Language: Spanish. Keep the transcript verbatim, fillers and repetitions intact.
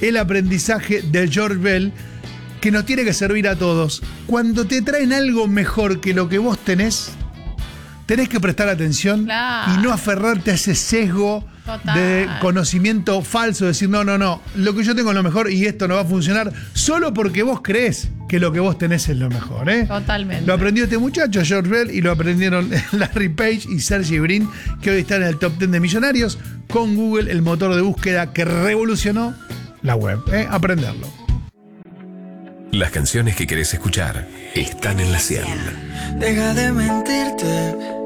el aprendizaje de George Bell, que nos tiene que servir a todos. Cuando te traen algo mejor que lo que vos tenés, tenés que prestar atención, claro, y no aferrarte a ese sesgo, total, de conocimiento falso, decir no, no, no, lo que yo tengo es lo mejor y esto no va a funcionar solo porque vos creés que lo que vos tenés es lo mejor, ¿eh? Totalmente. Lo aprendió este muchacho, George Bell, y lo aprendieron Larry Page y Sergey Brin, que hoy están en el top diez de millonarios con Google, el motor de búsqueda que revolucionó la web, ¿eh? Aprenderlo. Las canciones que querés escuchar están en La cien. Deja de mentirte.